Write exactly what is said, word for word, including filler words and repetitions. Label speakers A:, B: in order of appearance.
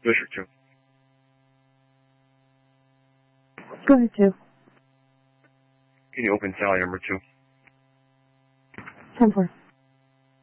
A: push or two?
B: Go ahead, two.
A: Can you open tally number two?
B: ten four.